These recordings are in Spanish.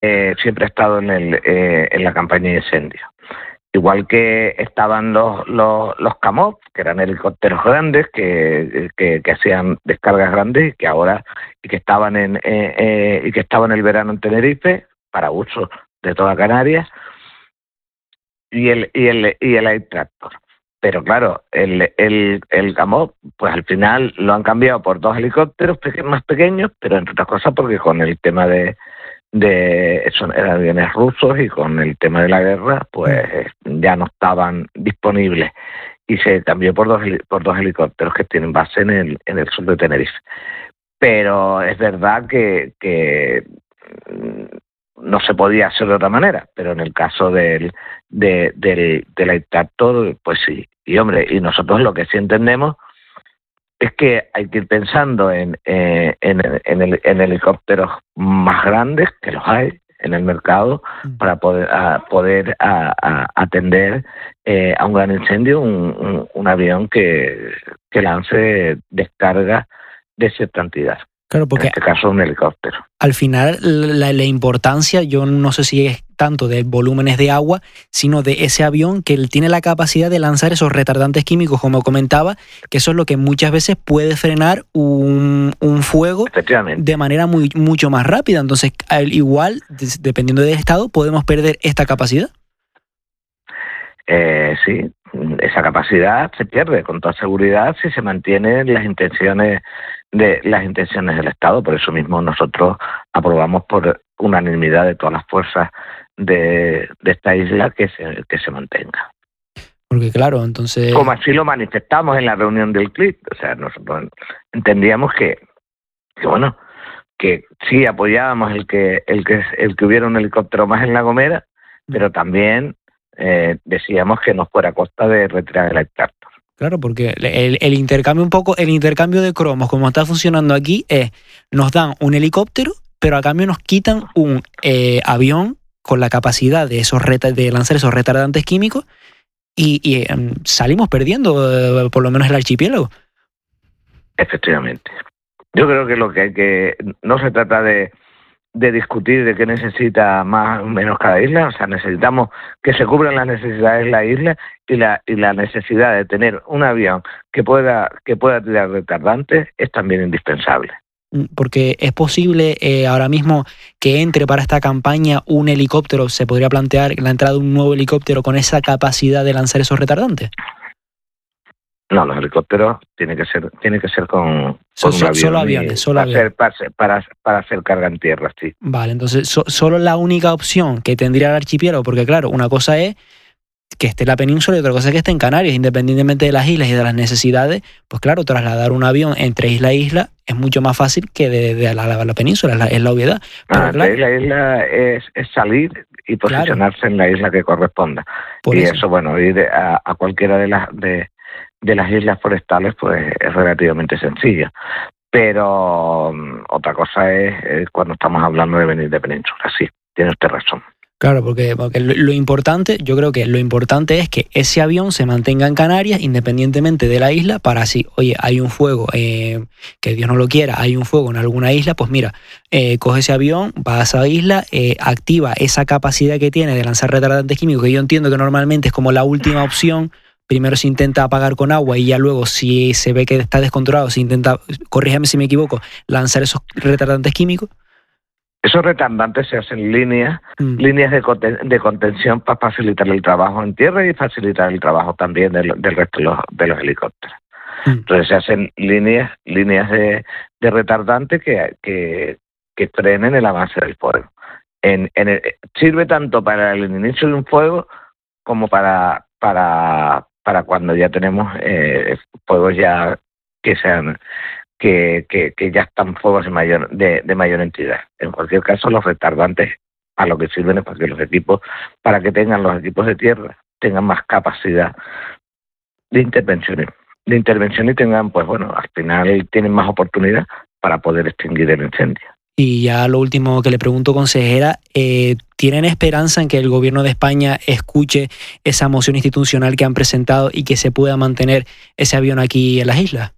siempre ha estado en la campaña de incendios. Igual que estaban los Kamov, que eran helicópteros grandes que hacían descargas grandes y que estaban en el verano en Tenerife para uso de toda Canarias, y el Air Tractor. Pero claro, el Kamov, pues al final lo han cambiado por dos helicópteros más pequeños, pero entre otras cosas porque con el tema eran aviones rusos, y con el tema de la guerra pues ya no estaban disponibles, y se cambió por dos helicópteros que tienen base en el sur de Tenerife. Pero es verdad que no se podía hacer de otra manera, pero en el caso del Air Tractor, pues sí. Y hombre, y nosotros lo que sí entendemos es que hay que ir pensando en helicópteros más grandes, que los hay en el mercado, para poder atender a un gran incendio, un avión que lance descarga de cierta entidad. Claro, porque en este caso un helicóptero. Al final la importancia, yo no sé si es tanto de volúmenes de agua, sino de ese avión que tiene la capacidad de lanzar esos retardantes químicos, como comentaba, que eso es lo que muchas veces puede frenar un fuego de manera mucho más rápida. Entonces, igual, dependiendo del estado, podemos perder esta capacidad. Sí, esa capacidad se pierde con toda seguridad si se mantienen las intenciones del Estado. Por eso mismo nosotros aprobamos por unanimidad de todas las fuerzas de esta isla que se mantenga. Porque claro, entonces... Como así lo manifestamos en la reunión del CLIP. O sea, nosotros entendíamos que bueno, que sí apoyábamos el que hubiera un helicóptero más en La Gomera, pero también decíamos que no fuera a costa de retirar el Air Tractor. Claro, porque el intercambio de cromos, como está funcionando aquí, es nos dan un helicóptero, pero a cambio nos quitan un avión con la capacidad de lanzar esos retardantes químicos, y salimos perdiendo por lo menos el archipiélago. Efectivamente. Yo creo que lo que hay que... No se trata de discutir de qué necesita más o menos cada isla. O sea, necesitamos que se cubran las necesidades de la isla, y la necesidad de tener un avión que pueda tirar retardantes es también indispensable. Porque es posible ahora mismo que entre para esta campaña un helicóptero. ¿Se podría plantear la entrada de un nuevo helicóptero con esa capacidad de lanzar esos retardantes? No, los helicópteros tiene que ser con un avión. Solo aviones. Para hacer carga en tierra, sí. Vale, entonces solo la única opción que tendría el archipiélago, porque claro, una cosa es que esté en la península y otra cosa es que esté en Canarias, independientemente de las islas y de las necesidades. Pues claro, trasladar un avión entre isla a isla es mucho más fácil que de la península, es la obviedad. Pero claro, la isla es salir y posicionarse en la isla que corresponda. Por eso, bueno, ir a cualquiera de las islas forestales pues es relativamente sencillo. Pero otra cosa es cuando estamos hablando de venir de península. Sí, tiene usted razón. Claro, porque lo importante, yo creo que lo importante es que ese avión se mantenga en Canarias independientemente de la isla, para así, oye, hay un fuego, que Dios no lo quiera, hay un fuego en alguna isla, pues mira, coge ese avión, va a esa isla, activa esa capacidad que tiene de lanzar retardantes químicos, que yo entiendo que normalmente es como la última opción. Primero se intenta apagar con agua y ya luego, si se ve que está descontrolado, se intenta, corrígeme si me equivoco, lanzar esos retardantes químicos. Esos retardantes se hacen líneas de contención para facilitar el trabajo en tierra y facilitar el trabajo también del resto de los helicópteros. Entonces se hacen líneas de retardantes que frenen el avance del fuego. Sirve tanto para el inicio de un fuego como para cuando ya tenemos fuegos ya que sean... Que ya están fuegos de mayor entidad. En cualquier caso, los retardantes a lo que sirven es para que tengan los equipos de tierra, tengan más capacidad de intervención y tengan, pues bueno, al final tienen más oportunidad para poder extinguir el incendio. Y ya lo último que le pregunto, consejera, ¿tienen esperanza en que el gobierno de España escuche esa moción institucional que han presentado y que se pueda mantener ese avión aquí en las islas?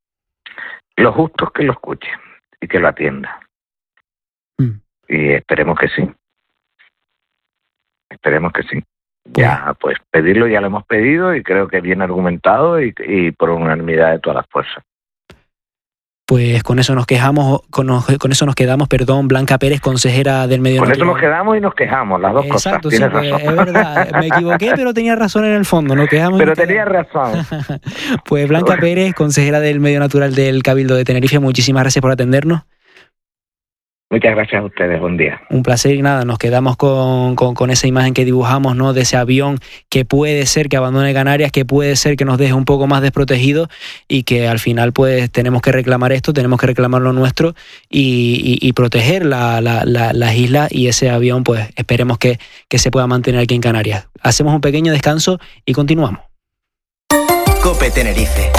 Lo justo es que lo escuche y que lo atienda. Y esperemos que sí. esperemos que sí. Ya, pues pedirlo ya lo hemos pedido y creo que bien argumentado y por unanimidad de todas las fuerzas. Pues con eso nos quedamos, Blanca Pérez, consejera del Medio Natural. Con eso nos quedamos y nos quejamos, las dos cosas. Exacto, sí, pues, es verdad, me equivoqué, pero tenía razón en el fondo, nos quejamos. Pero tenía razón. Pues Blanca Pérez, consejera del Medio Natural del Cabildo de Tenerife, muchísimas gracias por atendernos. Muchas gracias a ustedes, buen día. Un placer y nada, nos quedamos con esa imagen que dibujamos, ¿no? De ese avión que puede ser que abandone Canarias, que puede ser que nos deje un poco más desprotegidos y que al final pues tenemos que reclamar esto, tenemos que reclamar lo nuestro y proteger las islas, y ese avión pues esperemos que se pueda mantener aquí en Canarias. Hacemos un pequeño descanso y continuamos. COPE Tenerife.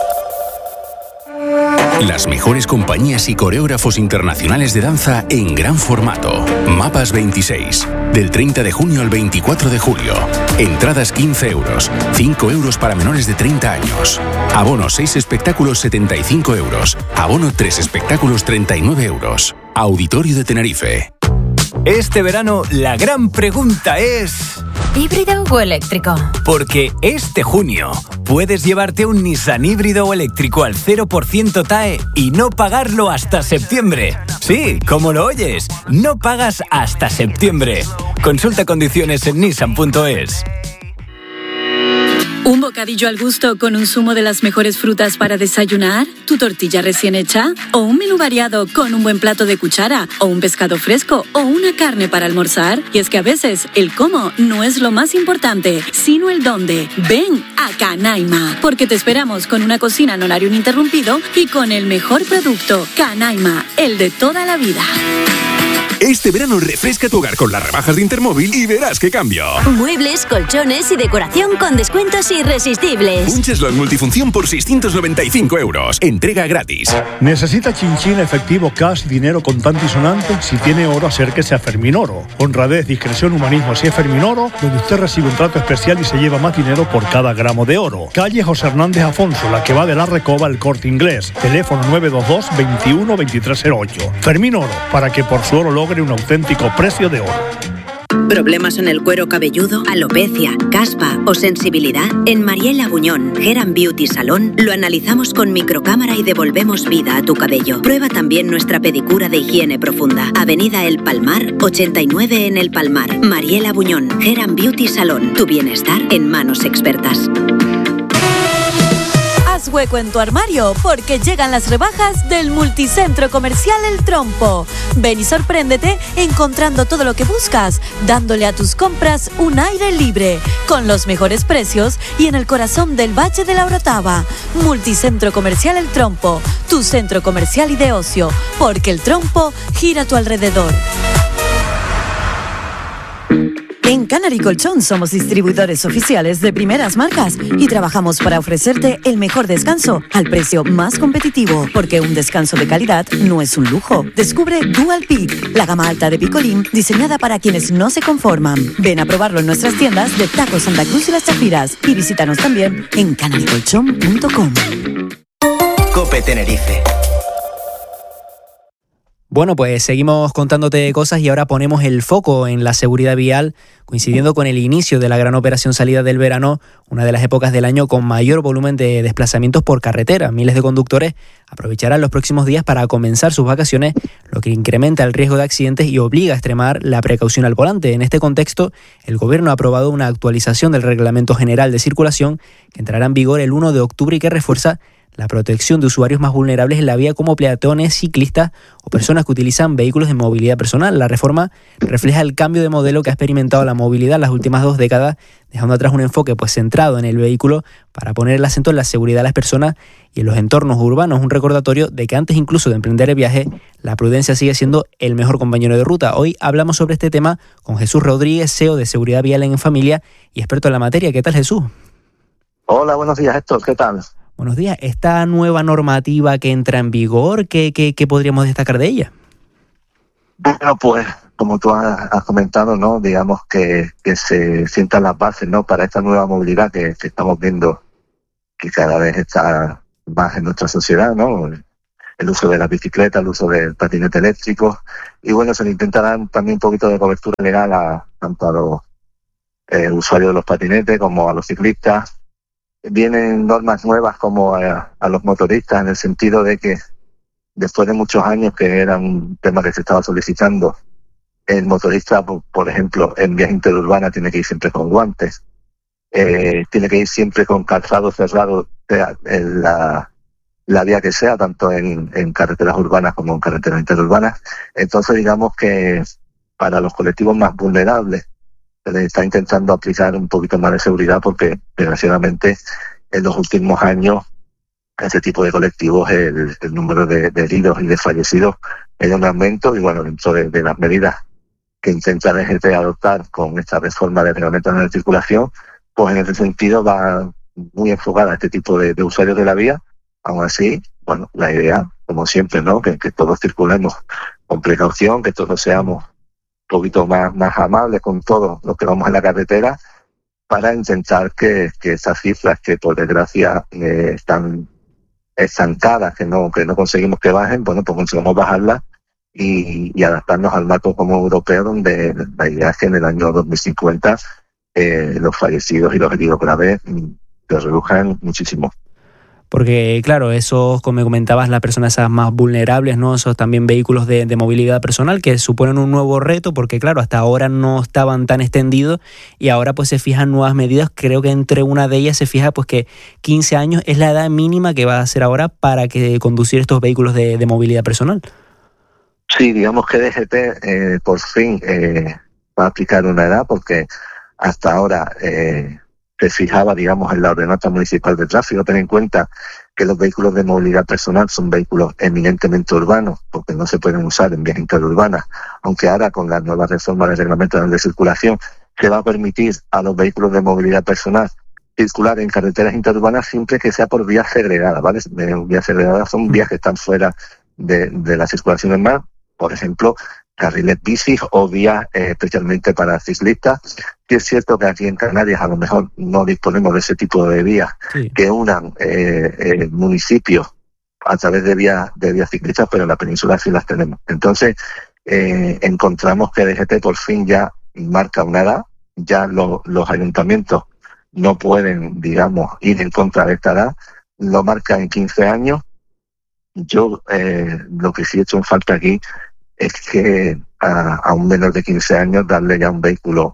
Las mejores compañías y coreógrafos internacionales de danza en gran formato. Mapas 26. Del 30 de junio al 24 de julio. Entradas 15 euros. 5 euros para menores de 30 años. Abono 6 espectáculos 75 euros. Abono 3 espectáculos 39 euros. Auditorio de Tenerife. Este verano la gran pregunta es... ¿híbrido o eléctrico? Porque este junio puedes llevarte un Nissan híbrido o eléctrico al 0% TAE y no pagarlo hasta septiembre. Sí, como lo oyes, no pagas hasta septiembre. Consulta condiciones en nissan.es. ¿Un bocadillo al gusto con un zumo de las mejores frutas para desayunar? ¿Tu tortilla recién hecha? ¿O un menú variado con un buen plato de cuchara? ¿O un pescado fresco? ¿O una carne para almorzar? Y es que a veces el cómo no es lo más importante, sino el dónde. Ven a Canaima, porque te esperamos con una cocina en horario ininterrumpido y con el mejor producto. Canaima, el de toda la vida. Este verano refresca tu hogar con las rebajas de Intermóvil y verás qué cambio. Muebles, colchones y decoración con descuentos irresistibles. Un cheslón multifunción por 695 euros. Entrega gratis. ¿Necesita chinchín, efectivo, cash, dinero contante y sonante? Si tiene oro, acérquese a Fermín Oro. Honradez, discreción, humanismo. Si es Fermín Oro, donde usted recibe un trato especial y se lleva más dinero por cada gramo de oro. Calle José Hernández Afonso, la que va de la Recoba al Corte Inglés. Teléfono 922 21 2308. Fermín Oro, para que por su oro logre un auténtico precio de oro. ¿Problemas en el cuero cabelludo, alopecia, caspa o sensibilidad? En Mariela Buñón, Hair and Beauty Salón, lo analizamos con microcámara y devolvemos vida a tu cabello. Prueba también nuestra pedicura de higiene profunda. Avenida El Palmar, 89 en El Palmar. Mariela Buñón, Hair and Beauty Salón. Tu bienestar en manos expertas. Haz hueco en tu armario porque llegan las rebajas del Multicentro Comercial El Trompo. Ven y sorpréndete encontrando todo lo que buscas, dándole a tus compras un aire libre, con los mejores precios y en el corazón del Valle de la Orotava. Multicentro Comercial El Trompo, tu centro comercial y de ocio, porque El Trompo gira a tu alrededor. En Canary Colchón somos distribuidores oficiales de primeras marcas y trabajamos para ofrecerte el mejor descanso al precio más competitivo, porque un descanso de calidad no es un lujo. Descubre Dual Peak, la gama alta de Picolín diseñada para quienes no se conforman. Ven a probarlo en nuestras tiendas de Taco Santa Cruz y Las Chafiras y visítanos también en canarycolchón.com. COPE Tenerife. Bueno, pues seguimos contándote cosas y ahora ponemos el foco en la seguridad vial, coincidiendo con el inicio de la gran operación salida del verano, una de las épocas del año con mayor volumen de desplazamientos por carretera. Miles de conductores aprovecharán los próximos días para comenzar sus vacaciones, lo que incrementa el riesgo de accidentes y obliga a extremar la precaución al volante. En este contexto, el Gobierno ha aprobado una actualización del Reglamento General de Circulación que entrará en vigor el 1 de octubre y que refuerza la protección de usuarios más vulnerables en la vía como peatones, ciclistas o personas que utilizan vehículos de movilidad personal. La reforma refleja el cambio de modelo que ha experimentado la movilidad en las últimas 2 décadas, dejando atrás un enfoque centrado en el vehículo para poner el acento en la seguridad de las personas y en los entornos urbanos. Un recordatorio de que antes incluso de emprender el viaje, la prudencia sigue siendo el mejor compañero de ruta. Hoy hablamos sobre este tema con Jesús Rodríguez, CEO de Seguridad Vial en Familia y experto en la materia. ¿Qué tal, Jesús? Hola, buenos días, Héctor. ¿Qué tal? Buenos días. Esta nueva normativa que entra en vigor, ¿qué podríamos destacar de ella? Bueno, pues como tú has comentado, ¿no? Digamos que se sientan las bases, ¿no? Para esta nueva movilidad que estamos viendo que cada vez está más en nuestra sociedad, ¿no? El uso de la bicicleta, el uso del patinete eléctrico y bueno, se le intenta dar también un poquito de cobertura legal tanto a los usuarios de los patinetes como a los ciclistas. Vienen normas nuevas como a los motoristas, en el sentido de que después de muchos años, que era un tema que se estaba solicitando, el motorista, por ejemplo, en vías interurbanas tiene que ir siempre con guantes, tiene que ir siempre con calzado cerrado, sea en la vía que sea, tanto en carreteras urbanas como en carreteras interurbanas. Entonces, digamos que para los colectivos más vulnerables se les está intentando aplicar un poquito más de seguridad, porque desgraciadamente en los últimos años ese tipo de colectivos, el número de heridos y de fallecidos es un aumento, y bueno, dentro de las medidas que intenta la DGT adoptar con esta reforma de reglamento de circulación, pues en ese sentido va muy enfocada a este tipo de usuarios de la vía. Aún así, bueno, la idea, como siempre, ¿no? Que todos circulemos con precaución, que todos seamos un poquito más amables con todos los que vamos en la carretera, para intentar que esas cifras que por desgracia están estancadas, que no conseguimos que bajen, bueno, pues consigamos bajarlas y adaptarnos al marco como europeo, donde la idea es que en el año 2050 los fallecidos y los heridos graves se reduzcan muchísimo. Porque, claro, esos, como me comentabas, las personas esas más vulnerables, ¿no? Esos también vehículos de movilidad personal que suponen un nuevo reto, porque, claro, hasta ahora no estaban tan extendidos y ahora pues se fijan nuevas medidas. Creo que entre una de ellas se fija pues que 15 años es la edad mínima que va a ser ahora para que conducir estos vehículos de movilidad personal. Sí, digamos que DGT por fin va a aplicar una edad, porque hasta ahora se fijaba, digamos, en la ordenanza municipal de tráfico. Ten en cuenta que los vehículos de movilidad personal son vehículos eminentemente urbanos, porque no se pueden usar en vías interurbanas, aunque ahora con la nueva reforma del reglamento de circulación se va a permitir a los vehículos de movilidad personal circular en carreteras interurbanas siempre que sea por vías segregadas, ¿vale? Vías segregadas son vías que están fuera de la circulación normal, por ejemplo, carriles bicis o vías especialmente para ciclistas. Sí es cierto que aquí en Canarias a lo mejor no disponemos de ese tipo de vías que unan municipios a través de vías ciclistas, pero en la península sí las tenemos. Entonces, encontramos que DGT por fin ya marca una edad, ya los ayuntamientos no pueden, digamos, ir en contra de esta edad, lo marca en 15 años. Yo lo que sí he hecho en falta aquí es que a un menor de 15 años darle ya un vehículo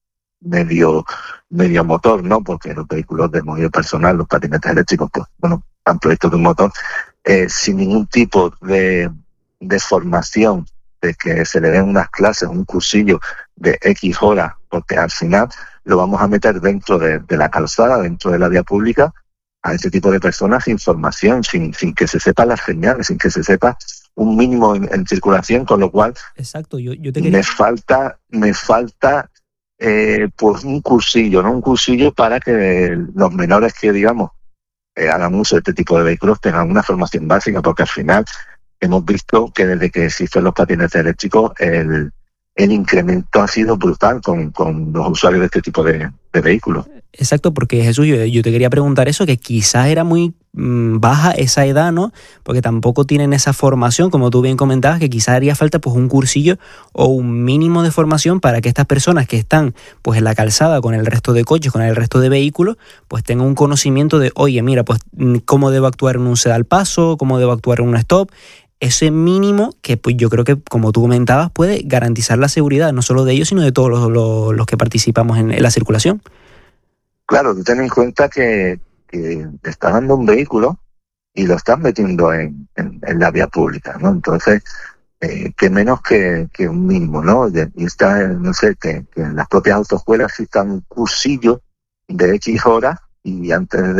medio motor, ¿no? Porque los vehículos de movilidad personal, los patinetes eléctricos, pues bueno, han proyectos de un motor, sin ningún tipo de formación, de que se le den unas clases, un cursillo de X horas, porque al final lo vamos a meter dentro de la calzada, dentro de la vía pública, a ese tipo de personas sin formación, sin que se sepan las señales, sin que se sepa un mínimo en circulación, con lo cual exacto, yo te quería... me falta pues un cursillo, ¿no? Un cursillo para que los menores que, digamos, hagan uso de este tipo de vehículos tengan una formación básica, porque al final hemos visto que desde que existen los patinetes eléctricos el incremento ha sido brutal con los usuarios de este tipo de vehículos. Exacto, porque Jesús, yo te quería preguntar eso, que quizás era muy baja esa edad, ¿no? Porque tampoco tienen esa formación, como tú bien comentabas, que quizás haría falta pues un cursillo o un mínimo de formación para que estas personas que están pues en la calzada con el resto de coches, con el resto de vehículos, pues tengan un conocimiento de, oye, mira, pues cómo debo actuar en un ceda al paso, cómo debo actuar en un stop. Ese mínimo que pues yo creo que, como tú comentabas, puede garantizar la seguridad, no solo de ellos, sino de todos los que participamos en la circulación. Claro, tú ten en cuenta que te estás dando un vehículo y lo estás metiendo en la vía pública, ¿no? Entonces, que menos que un mínimo, ¿no? Y está, no sé, que en las propias autoescuelas existan un cursillo de X horas, y antes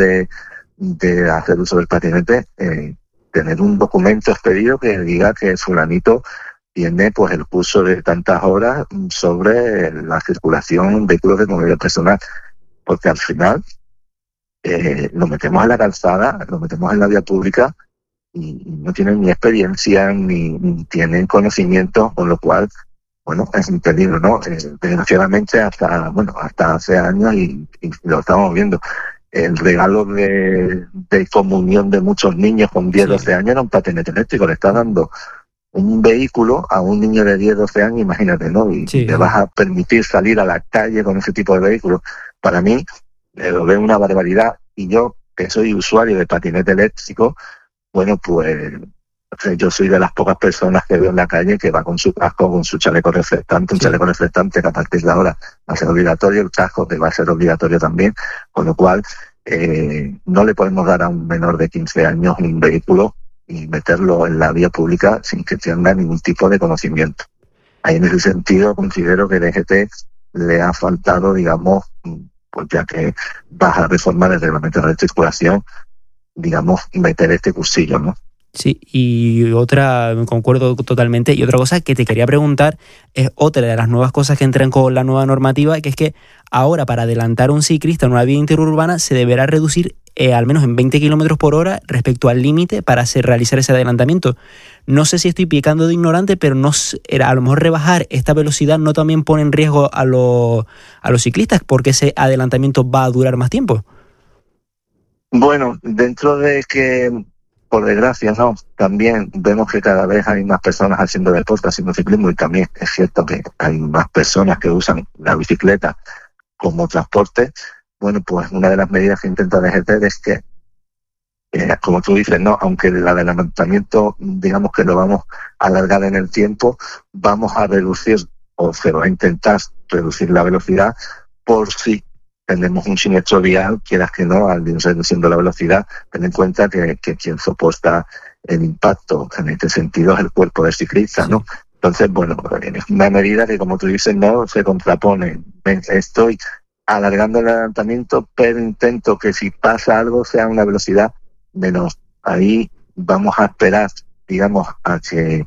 de hacer uso del patinete, tener un documento expedido que diga que fulanito tiene pues el curso de tantas horas sobre la circulación en vehículos de movilidad personal. Porque al final lo metemos en la calzada, lo metemos en la vía pública y no tienen ni experiencia ni tienen conocimiento, con lo cual, bueno, es un peligro, ¿no? Desgraciadamente hasta hace años y lo estamos viendo. El regalo de comunión de muchos niños con 10, 12 años era un patinete eléctrico. Le está dando un vehículo a un niño de 10, 12 años, imagínate, ¿no? Y le vas a permitir salir a la calle con ese tipo de vehículos. Para mí, lo veo una barbaridad. Y yo, que soy usuario de patinete eléctrico, bueno, pues yo soy de las pocas personas que veo en la calle que va con su casco, con su chaleco reflectante, un chaleco reflectante que a partir de ahora va a ser obligatorio, el casco que va a ser obligatorio también, con lo cual no le podemos dar a un menor de 15 años un vehículo y meterlo en la vía pública sin que tenga ningún tipo de conocimiento. Ahí en ese sentido considero que DGT le ha faltado, digamos, pues ya que vas a reformar el reglamento de circulación, digamos, meter este cursillo, ¿no? Sí, y otra, concuerdo totalmente, y otra cosa que te quería preguntar es otra de las nuevas cosas que entran con la nueva normativa, que es que ahora para adelantar a un ciclista en una vía interurbana se deberá reducir al menos en 20 kilómetros por hora respecto al límite para realizar ese adelantamiento. No sé si estoy pecando de ignorante, pero a lo mejor rebajar esta velocidad no también pone en riesgo a los ciclistas, porque ese adelantamiento va a durar más tiempo. Bueno, dentro de que, por desgracia, no, también vemos que cada vez hay más personas haciendo deporte, haciendo ciclismo, y también es cierto que hay más personas que usan la bicicleta como transporte. Bueno, pues una de las medidas que intenta DGT es que, como tú dices, no, aunque el adelantamiento, digamos que lo vamos a alargar en el tiempo, vamos a reducir, o se va a intentar reducir la velocidad por si tenemos un siniestro vial, quieras que no, al ir reduciendo la velocidad, ten en cuenta que quien soporta el impacto en este sentido es el cuerpo del ciclista, ¿no? Entonces, bueno, es una medida que, como tú dices, no se contrapone. Estoy alargando el adelantamiento, pero intento que si pasa algo sea una velocidad menor. Ahí vamos a esperar, digamos, a que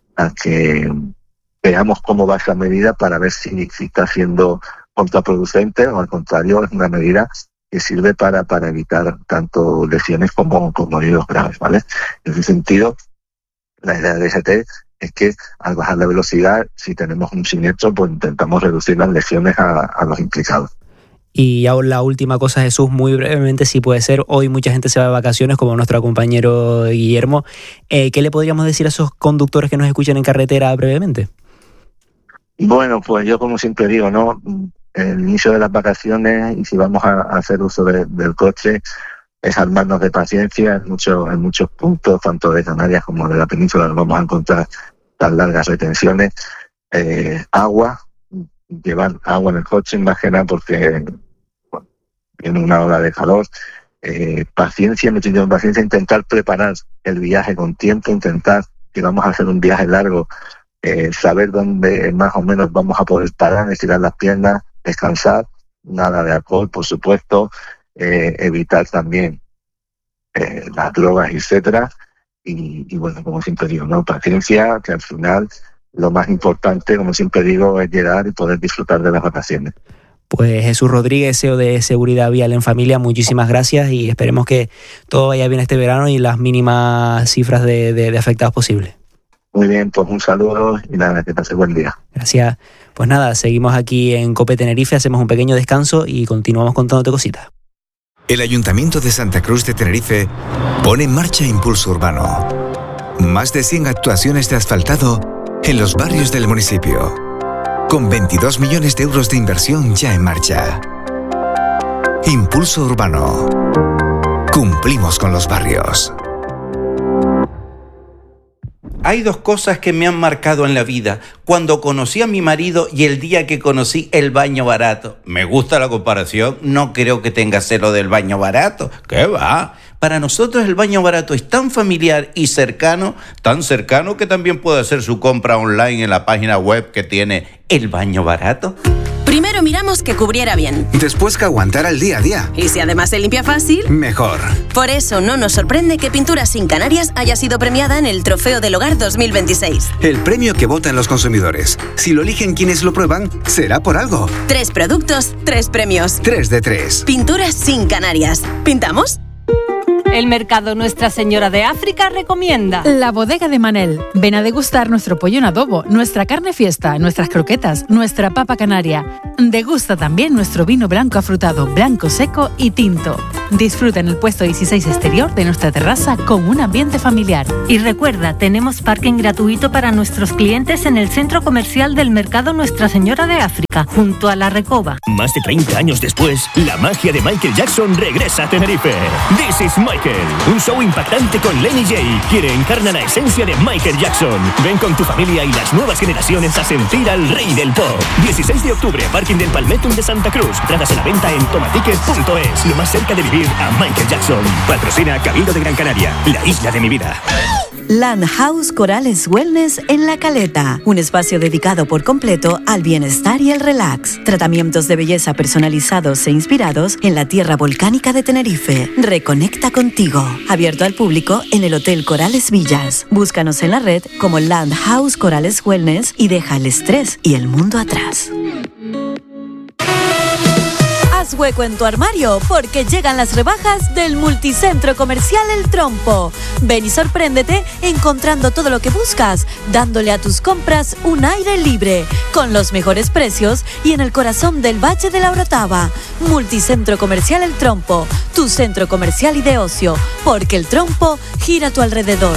veamos cómo va esa medida para ver si está siendo contraproducente o al contrario es una medida que sirve para evitar tanto lesiones como heridos graves, ¿vale? En ese sentido, la idea de DGT es que al bajar la velocidad, si tenemos un siniestro, pues intentamos reducir las lesiones a los implicados. Y ya la última cosa, Jesús, muy brevemente, si puede ser, hoy mucha gente se va de vacaciones, como nuestro compañero Guillermo. ¿Qué le podríamos decir a esos conductores que nos escuchan en carretera brevemente? Bueno, pues yo como siempre digo, ¿no? El inicio de las vacaciones, y si vamos a hacer uso del coche, es armarnos de paciencia. En muchos puntos, tanto de Canarias como de la península, nos vamos a encontrar tan largas retenciones. Llevar agua en el coche, más que nada porque viene una ola de calor. Paciencia, muchísima paciencia, intentar preparar el viaje con tiempo, intentar, si vamos a hacer un viaje largo, saber dónde más o menos vamos a poder parar, estirar las piernas, descansar, nada de alcohol, por supuesto, evitar también las drogas, etcétera, y bueno, como siempre digo, ¿no? Paciencia, que al final lo más importante, como siempre digo, es llegar y poder disfrutar de las vacaciones. Pues Jesús Rodríguez, CEO de Seguridad Vial en Familia, muchísimas gracias y esperemos que todo vaya bien este verano y las mínimas cifras de afectados posibles. Muy bien, pues un saludo y nada, que pase buen día. Gracias. Pues nada, seguimos aquí en COPE Tenerife, hacemos un pequeño descanso y continuamos contándote cositas. El Ayuntamiento de Santa Cruz de Tenerife pone en marcha Impulso Urbano. Más de 100 actuaciones de asfaltado en los barrios del municipio, con 22 millones de euros de inversión ya en marcha. Impulso Urbano. Cumplimos con los barrios. Hay dos cosas que me han marcado en la vida. Cuando conocí a mi marido y el día que conocí el baño barato. Me gusta la comparación, no creo que tenga celo del baño barato. ¿Qué va? Para nosotros el baño barato es tan familiar y cercano, tan cercano que también puede hacer su compra online en la página web que tiene El Baño Barato. Primero miramos que cubriera bien. Después que aguantara el día a día. Y si además se limpia fácil, mejor. Por eso no nos sorprende que Pinturas Sin Canarias haya sido premiada en el Trofeo del Hogar 2026. El premio que votan los consumidores. Si lo eligen quienes lo prueban, será por algo. 3 productos, 3 premios. 3 de 3. Pinturas Sin Canarias. ¿Pintamos? El Mercado Nuestra Señora de África recomienda La Bodega de Manel. Ven a degustar nuestro pollo en adobo, nuestra carne fiesta, nuestras croquetas, nuestra papa canaria. Degusta también nuestro vino blanco afrutado, blanco seco y tinto. Disfruta en el puesto 16 exterior de nuestra terraza con un ambiente familiar. Y recuerda, tenemos parking gratuito para nuestros clientes en el centro comercial del Mercado Nuestra Señora de África, junto a La Recoba. Más de 30 años después, la magia de Michael Jackson regresa a Tenerife. This is Michael, un show impactante con Lenny J, quien encarna la esencia de Michael Jackson. Ven con tu familia y las nuevas generaciones a sentir al rey del pop. 16 de octubre, parking del Palmetum de Santa Cruz. Entradas a la venta en tomaticket.es. Lo más cerca de vivir a Michael Jackson. Patrocina Cabildo de Gran Canaria, la isla de mi vida. Land House Corales Wellness en La Caleta, un espacio dedicado por completo al bienestar y el relax. Tratamientos de belleza personalizados e inspirados en la tierra volcánica de Tenerife. Reconecta contigo. Abierto al público en el Hotel Corales Villas. Búscanos en la red como Land House Corales Wellness y deja el estrés y el mundo atrás. Haz hueco en tu armario porque llegan las rebajas del Multicentro Comercial El Trompo. Ven y sorpréndete encontrando todo lo que buscas, dándole a tus compras un aire libre, con los mejores precios y en el corazón del Valle de la Orotava. Multicentro Comercial El Trompo, tu centro comercial y de ocio, porque El Trompo gira a tu alrededor.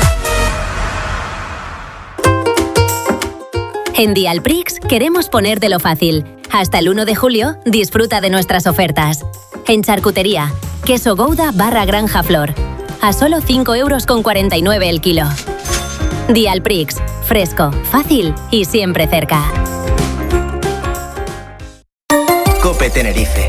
En Dialprix queremos ponértelo fácil. Hasta el 1 de julio, disfruta de nuestras ofertas. En charcutería, queso Gouda / Granja Flor. A solo 5,49 € el kilo. Dialprix, fresco, fácil y siempre cerca. COPE Tenerife.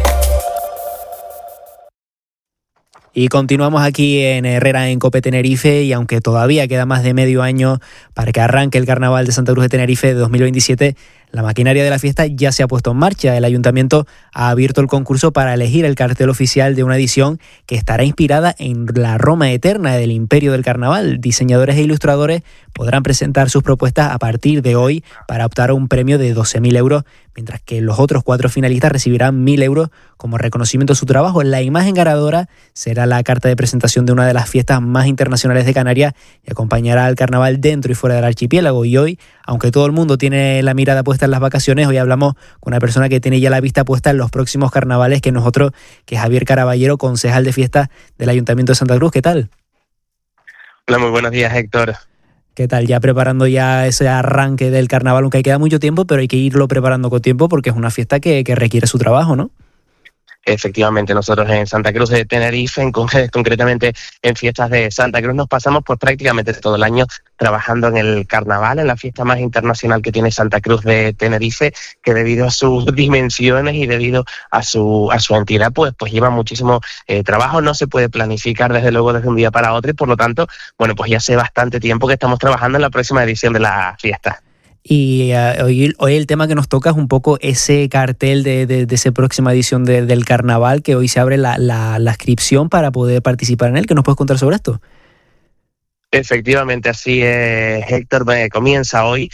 Y continuamos aquí en Herrera, en COPE Tenerife, y aunque todavía queda más de medio año para que arranque el Carnaval de Santa Cruz de Tenerife de 2027, la maquinaria de la fiesta ya se ha puesto en marcha. El Ayuntamiento ha abierto el concurso para elegir el cartel oficial de una edición que estará inspirada en la Roma eterna del Imperio del Carnaval. Diseñadores e ilustradores podrán presentar sus propuestas a partir de hoy para optar a un premio de 12.000 €, mientras que los otros 4 finalistas recibirán 1.000 € como reconocimiento a su trabajo. La imagen ganadora será la carta de presentación de una de las fiestas más internacionales de Canarias y acompañará al carnaval dentro y fuera del archipiélago. Y hoy, aunque todo el mundo tiene la mirada puesta en las vacaciones, hoy hablamos con una persona que tiene ya la vista puesta en los próximos carnavales, que nosotros, que es Javier Caraballero, concejal de fiestas del Ayuntamiento de Santa Cruz. ¿Qué tal? Hola, muy buenos días, Héctor. ¿Qué tal? Ya preparando ya ese arranque del carnaval, aunque queda mucho tiempo, pero hay que irlo preparando con tiempo porque es una fiesta que requiere su trabajo, ¿no? Efectivamente, nosotros en Santa Cruz de Tenerife, concretamente en fiestas de Santa Cruz, nos pasamos pues prácticamente todo el año trabajando en el carnaval, en la fiesta más internacional que tiene Santa Cruz de Tenerife, que debido a sus dimensiones y debido a su entidad, pues lleva muchísimo trabajo. No se puede planificar desde luego desde un día para otro y por lo tanto, bueno, pues ya hace bastante tiempo que estamos trabajando en la próxima edición de la fiesta. Y hoy el tema que nos toca es un poco ese cartel de esa próxima edición del carnaval, que hoy se abre la inscripción para poder participar en él. ¿Qué nos puedes contar sobre esto? Efectivamente, así es, Héctor. Comienza hoy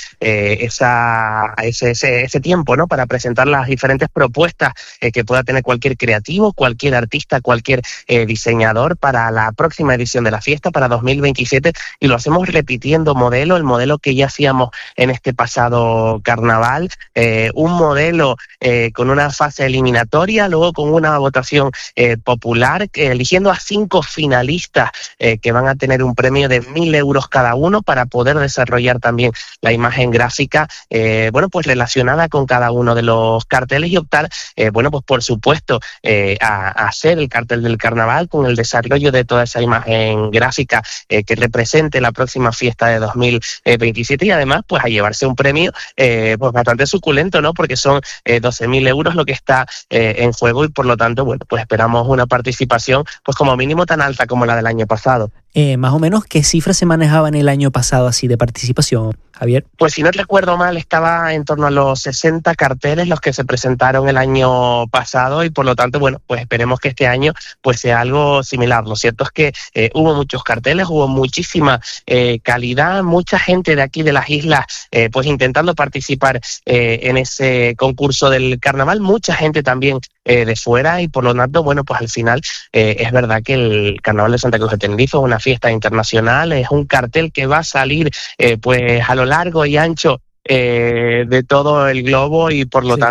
ese tiempo, ¿no?, para presentar las diferentes propuestas que pueda tener cualquier creativo, cualquier artista, cualquier diseñador para la próxima edición de la fiesta, para 2027, y lo hacemos repitiendo el modelo que ya hacíamos en este pasado carnaval, un modelo con una fase eliminatoria, luego con una votación popular, eligiendo a 5 finalistas que van a tener un premio de 1.000 € cada uno para poder desarrollar también la imagen gráfica, pues relacionada con cada uno de los carteles y optar, pues por supuesto, a hacer el cartel del carnaval con el desarrollo de toda esa imagen gráfica que represente la próxima fiesta de 2027 y además pues a llevarse un premio pues bastante suculento, ¿no?, porque son 12.000 € lo que está en juego y por lo tanto, bueno, pues esperamos una participación pues como mínimo tan alta como la del año pasado. Más o menos, ¿qué cifras se manejaban el año pasado así de participación, Javier? Pues si no recuerdo mal, estaba en torno a los 60 carteles los que se presentaron el año pasado y por lo tanto, bueno, pues esperemos que este año pues sea algo similar. Lo cierto es que hubo muchos carteles, hubo muchísima calidad, mucha gente de aquí de las islas pues intentando participar en ese concurso del carnaval, mucha gente también de fuera y por lo tanto, bueno, pues al final es verdad que el Carnaval de Santa Cruz de Tenerife es una fiesta internacional, es un cartel que va a salir pues a lo largo y ancho de todo el globo y por lo tanto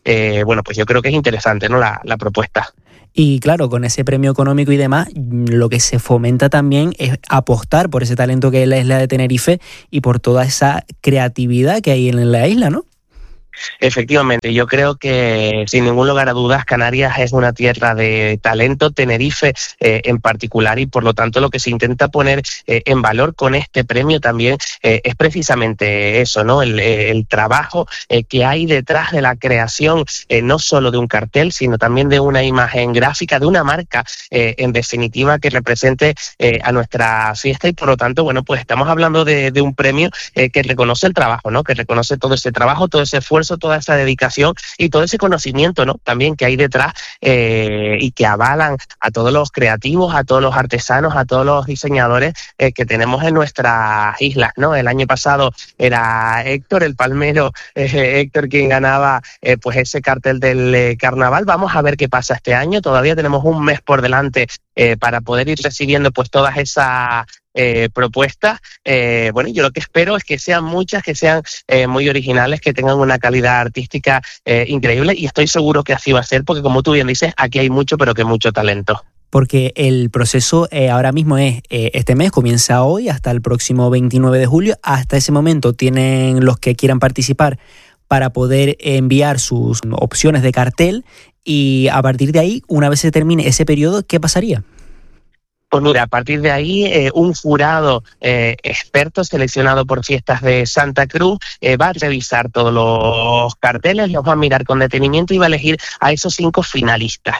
bueno, pues yo creo que es interesante, ¿no?, la propuesta. Y claro, con ese premio económico y demás, lo que se fomenta también es apostar por ese talento que es la isla de Tenerife y por toda esa creatividad que hay en la isla, ¿no? Efectivamente, yo creo que sin ningún lugar a dudas Canarias es una tierra de talento, Tenerife en particular, y por lo tanto lo que se intenta poner en valor con este premio también es precisamente eso, ¿no? El trabajo que hay detrás de la creación no solo de un cartel, sino también de una imagen gráfica, de una marca en definitiva que represente a nuestra fiesta, y por lo tanto, bueno, pues estamos hablando de un premio que reconoce el trabajo, ¿no? Que reconoce todo ese trabajo, todo ese esfuerzo, toda esa dedicación y todo ese conocimiento, ¿no?, también que hay detrás y que avalan a todos los creativos, a todos los artesanos, a todos los diseñadores que tenemos en nuestras islas, ¿no? El año pasado era Héctor, el palmero, Héctor quien ganaba pues ese cartel del carnaval. Vamos a ver qué pasa este año, todavía tenemos un mes por delante para poder ir recibiendo pues todas esas propuestas. Bueno, yo lo que espero es que sean muchas, que sean muy originales, que tengan una calidad artística increíble, y estoy seguro que así va a ser, porque como tú bien dices, aquí hay mucho, pero que mucho talento. Porque el proceso ahora mismo es, este mes comienza hoy hasta el próximo 29 de julio. Hasta ese momento tienen los que quieran participar para poder enviar sus opciones de cartel, y a partir de ahí, una vez se termine ese periodo, ¿qué pasaría? Pues mira, a partir de ahí un jurado experto seleccionado por Fiestas de Santa Cruz va a revisar todos los carteles, los va a mirar con detenimiento y va a elegir a esos 5 finalistas.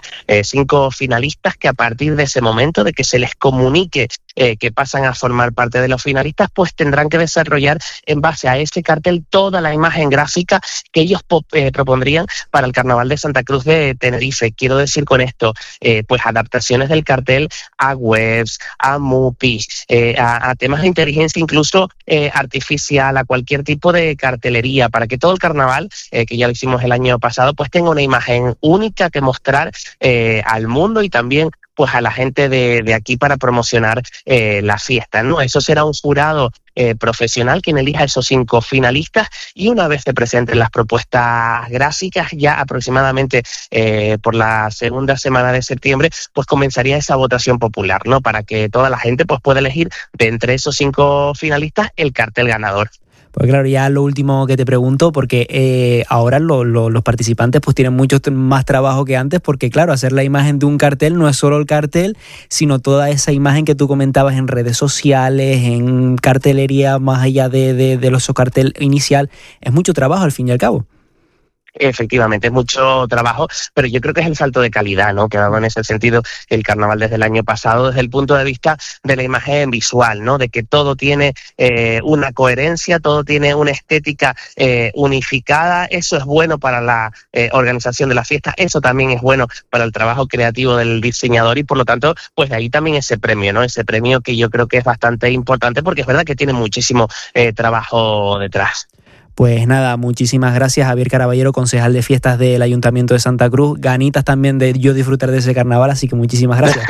5 finalistas que a partir de ese momento, de que se les comunique que pasan a formar parte de los finalistas, pues tendrán que desarrollar en base a ese cartel toda la imagen gráfica que ellos propondrían para el Carnaval de Santa Cruz de Tenerife. Quiero decir con esto, pues adaptaciones del cartel a webs, a MUPIs, a temas de inteligencia incluso artificial, a cualquier tipo de cartelería, para que todo el carnaval, que ya lo hicimos el año pasado, pues tenga una imagen única que mostrar al mundo y también pues a la gente de aquí para promocionar la fiesta, ¿no? Eso será un jurado profesional quien elija esos 5 finalistas, y una vez se presenten las propuestas gráficas, ya aproximadamente por la segunda semana de septiembre, pues comenzaría esa votación popular, ¿no?, para que toda la gente pues pueda elegir de entre esos 5 finalistas el cartel ganador. Pues claro, ya lo último que te pregunto, porque ahora los participantes pues tienen mucho más trabajo que antes, porque claro, hacer la imagen de un cartel no es solo el cartel, sino toda esa imagen que tú comentabas en redes sociales, en cartelería, más allá de los cartel inicial. Es mucho trabajo al fin y al cabo. Efectivamente, es mucho trabajo, pero yo creo que es el salto de calidad, ¿no?, que ha dado en ese sentido el carnaval desde el año pasado, desde el punto de vista de la imagen visual, ¿no?, de que todo tiene una coherencia, todo tiene una estética unificada. Eso es bueno para la organización de la fiesta, eso también es bueno para el trabajo creativo del diseñador, y por lo tanto, pues de ahí también ese premio, ¿no?, ese premio que yo creo que es bastante importante, porque es verdad que tiene muchísimo trabajo detrás. Pues nada, muchísimas gracias, Javier Caraballero, concejal de fiestas del Ayuntamiento de Santa Cruz. Ganitas también de yo disfrutar de ese carnaval, así que muchísimas gracias.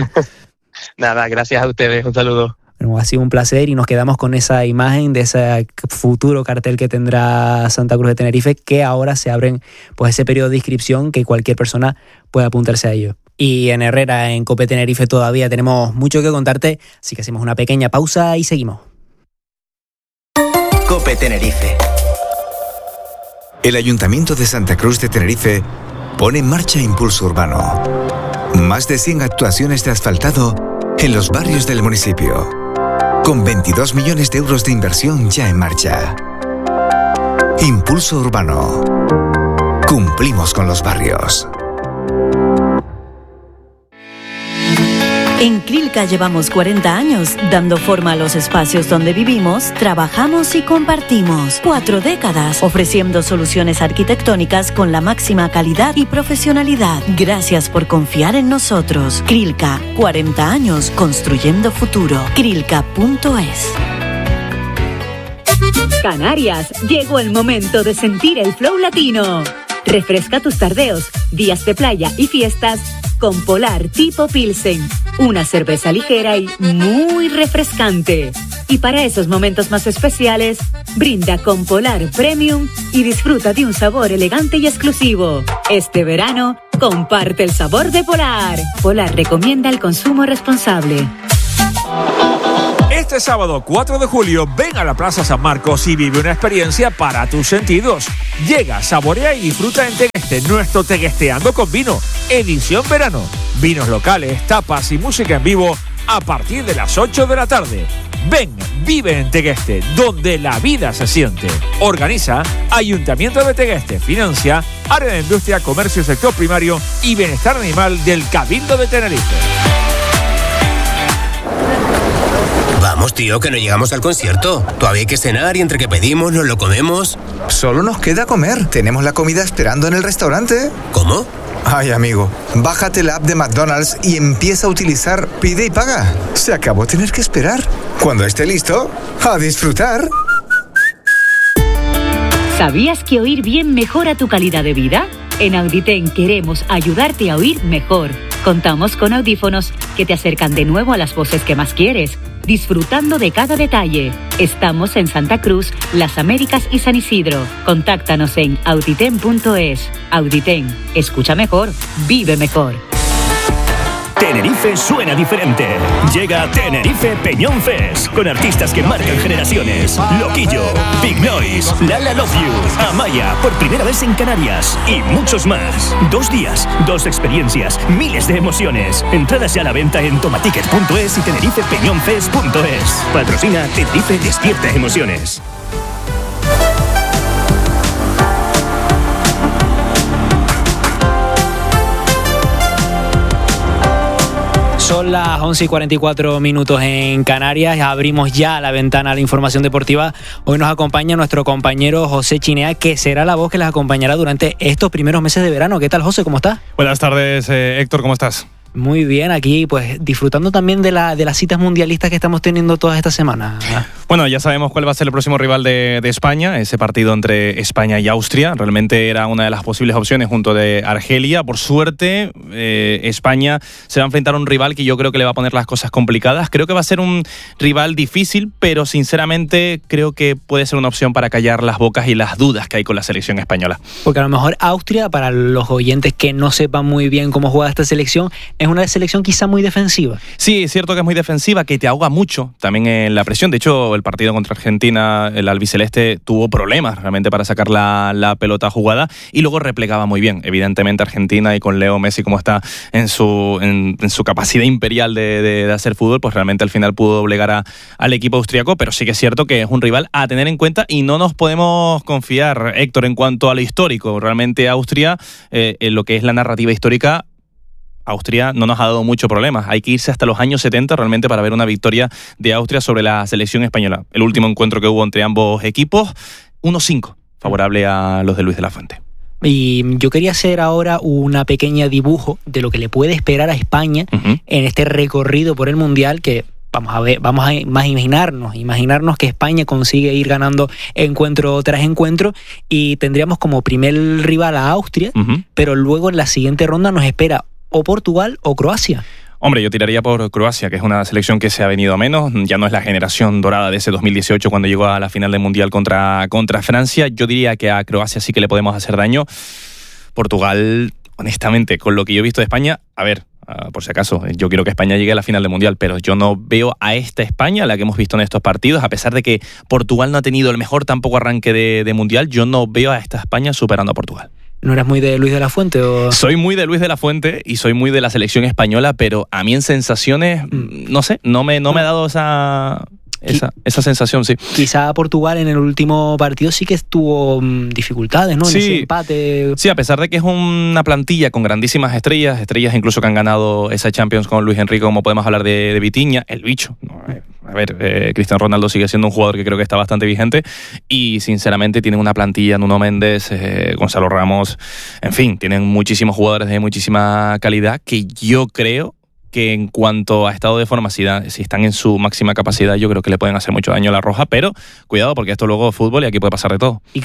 Nada, gracias a ustedes, un saludo. Bueno, ha sido un placer, y nos quedamos con esa imagen de ese futuro cartel que tendrá Santa Cruz de Tenerife, que ahora se abren pues ese periodo de inscripción, que cualquier persona puede apuntarse a ello. Y en Herrera, en Cope Tenerife, todavía tenemos mucho que contarte, así que hacemos una pequeña pausa y seguimos. Cope Tenerife. El Ayuntamiento de Santa Cruz de Tenerife pone en marcha Impulso Urbano. Más de 100 actuaciones de asfaltado en los barrios del municipio, con 22 millones de euros de inversión ya en marcha. Impulso Urbano. Cumplimos con los barrios. En Crilca llevamos 40 años dando forma a los espacios donde vivimos, trabajamos y compartimos. 4 décadas ofreciendo soluciones arquitectónicas con la máxima calidad y profesionalidad. Gracias por confiar en nosotros. Crilca, 40 años construyendo futuro. Crilca.es. Canarias, llegó el momento de sentir el flow latino. Refresca tus tardeos, días de playa y fiestas con Polar Tipo Pilsen, una cerveza ligera y muy refrescante. Y para esos momentos más especiales, brinda con Polar Premium y disfruta de un sabor elegante y exclusivo. Este verano, comparte el sabor de Polar. Polar recomienda el consumo responsable. Este sábado 4 de julio, ven a la Plaza San Marcos y vive una experiencia para tus sentidos. Llega, saborea y disfruta en Tegueste, nuestro Teguesteando con Vino, edición verano. Vinos locales, tapas y música en vivo a partir de las 8 de la tarde. Ven, vive en Tegueste, donde la vida se siente. Organiza Ayuntamiento de Tegueste, financia Área de Industria, Comercio, Sector Primario y Bienestar Animal del Cabildo de Tenerife. Vamos, tío, que no llegamos al concierto. Todavía hay que cenar y entre que pedimos nos lo comemos. Solo nos queda comer. Tenemos la comida esperando en el restaurante. ¿Cómo? Ay, amigo, bájate la app de McDonald's y empieza a utilizar Pide y Paga. Se acabó tener que esperar. Cuando esté listo, a disfrutar. ¿Sabías que oír bien mejora tu calidad de vida? En Auditen queremos ayudarte a oír mejor. Contamos con audífonos que te acercan de nuevo a las voces que más quieres, disfrutando de cada detalle. Estamos en Santa Cruz, Las Américas y San Isidro. Contáctanos en auditen.es. Auditen, escucha mejor, vive mejor. Tenerife suena diferente. Llega Tenerife Peñón Fest, con artistas que marcan generaciones. Loquillo, Big Noise, Lala Love You, Amaya, por primera vez en Canarias y muchos más. 2 días, 2 experiencias, miles de emociones. Entradas ya a la venta en tomaticket.es y tenerifepeñonfest.es. Patrocina Tenerife Despierta Emociones. Son las 11:44 en Canarias. Abrimos ya la ventana a la información deportiva. Hoy nos acompaña nuestro compañero José Chinea, que será la voz que les acompañará durante estos primeros meses de verano. ¿Qué tal, José? ¿Cómo estás? Buenas tardes, Héctor. ¿Cómo estás? Muy bien, aquí pues disfrutando también de las citas mundialistas que estamos teniendo todas estas semanas. Bueno, ya sabemos cuál va a ser el próximo rival de España, ese partido entre España y Austria. Realmente era una de las posibles opciones junto de Argelia. Por suerte, España se va a enfrentar a un rival que yo creo que le va a poner las cosas complicadas. Creo que va a ser un rival difícil, pero sinceramente creo que puede ser una opción para callar las bocas y las dudas que hay con la selección española. Porque a lo mejor Austria, para los oyentes que no sepan muy bien cómo juega esta selección, es una selección quizá muy defensiva. Sí, es cierto que es muy defensiva, que te ahoga mucho también en la presión. De hecho, el partido contra Argentina, el albiceleste tuvo problemas realmente para sacar la pelota jugada y luego replegaba muy bien. Evidentemente Argentina, y con Leo Messi como está en su capacidad imperial de hacer fútbol, pues realmente al final pudo doblegar al equipo austriaco, pero sí que es cierto que es un rival a tener en cuenta y no nos podemos confiar, Héctor, en cuanto a lo histórico. Realmente Austria, en lo que es la narrativa histórica, Austria no nos ha dado mucho problemas. Hay que irse hasta los años 70 realmente para ver una victoria de Austria sobre la selección española. El último encuentro que hubo entre ambos equipos, 1-5, favorable a los de Luis de la Fuente. Y yo quería hacer ahora una pequeña dibujo de lo que le puede esperar a España en este recorrido por el Mundial, que vamos a imaginarnos que España consigue ir ganando encuentro tras encuentro y tendríamos como primer rival a Austria, pero luego en la siguiente ronda nos espera o Portugal o Croacia. Hombre, yo tiraría por Croacia, que es una selección que se ha venido a menos. Ya no es la generación dorada de ese 2018 cuando llegó a la final del Mundial contra Francia. Yo diría que a Croacia sí que le podemos hacer daño. Portugal, honestamente, con lo que yo he visto de España, a ver, por si acaso, yo quiero que España llegue a la final del Mundial, pero yo no veo a esta España, la que hemos visto en estos partidos, a pesar de que Portugal no ha tenido el mejor tampoco arranque de Mundial, yo no veo a esta España superando a Portugal. ¿No eras muy de Luis de la Fuente? ¿O? Soy muy de Luis de la Fuente y soy muy de la selección española, pero a mí en sensaciones, no sé, no me ha dado esa sensación, sí. Quizá Portugal en el último partido sí que tuvo dificultades, ¿no? En ese empate. Sí, a pesar de que es una plantilla con grandísimas estrellas incluso que han ganado esa Champions con Luis Enrique, como podemos hablar de Vitinha, el bicho. A ver, Cristiano Ronaldo sigue siendo un jugador que creo que está bastante vigente y sinceramente tienen una plantilla, Nuno Méndez, Gonzalo Ramos, en fin, tienen muchísimos jugadores de muchísima calidad que yo creo que en cuanto a estado de forma, si están en su máxima capacidad, yo creo que le pueden hacer mucho daño a la Roja, pero cuidado porque esto luego es fútbol y aquí puede pasar de todo. Y claro,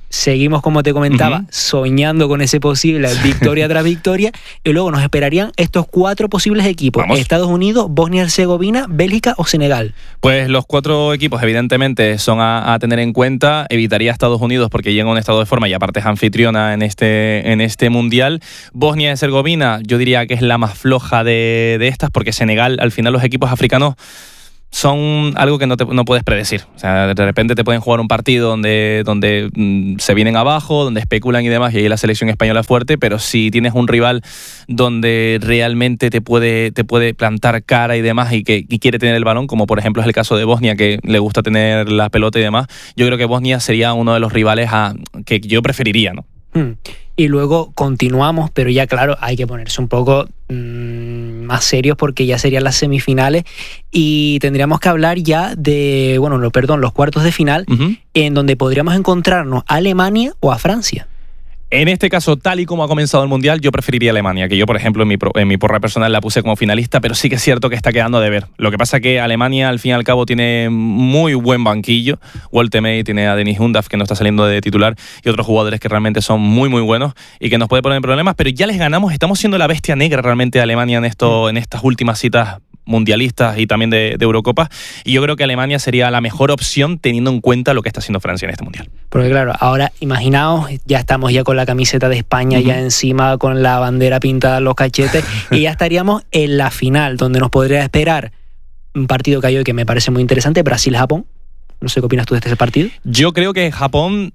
seguimos, como te comentaba, soñando con ese posible victoria tras victoria, y luego nos esperarían estos 4 posibles equipos: Estados Unidos, Bosnia-Herzegovina, Bélgica o Senegal. Pues los 4 equipos evidentemente son a tener en cuenta. Evitaría a Estados Unidos porque llega en un estado de forma y aparte es anfitriona en este mundial. Bosnia-Herzegovina yo diría que es la más floja de estas, porque Senegal, al final los equipos africanos son algo que no puedes predecir. O sea, de repente te pueden jugar un partido donde se vienen abajo, donde especulan y demás, y ahí la selección española es fuerte, pero si tienes un rival donde realmente te puede plantar cara y demás y quiere tener el balón, como por ejemplo es el caso de Bosnia, que le gusta tener la pelota y demás, yo creo que Bosnia sería uno de los rivales que yo preferiría, ¿no? Y luego continuamos, pero ya claro, hay que ponerse un poco más serios porque ya serían las semifinales y tendríamos que hablar ya de, los cuartos de final, en donde podríamos encontrarnos a Alemania o a Francia. En este caso, tal y como ha comenzado el Mundial, yo preferiría Alemania, que yo, por ejemplo, en mi porra personal la puse como finalista, pero sí que es cierto que está quedando a deber. Lo que pasa es que Alemania, al fin y al cabo, tiene muy buen banquillo. Walter May, tiene a Dennis Undaff, que no está saliendo de titular, y otros jugadores que realmente son muy, muy buenos y que nos puede poner en problemas, pero ya les ganamos. Estamos siendo la bestia negra realmente de Alemania en estas últimas citas mundialistas y también de Eurocopa, y yo creo que Alemania sería la mejor opción teniendo en cuenta lo que está haciendo Francia en este Mundial. Porque claro, ahora imaginaos, ya estamos ya con la camiseta de España ya encima, con la bandera pintada en los cachetes, y ya estaríamos en la final, donde nos podría esperar un partido que hay hoy que me parece muy interesante, Brasil-Japón. No sé qué opinas tú de este partido. Yo creo que Japón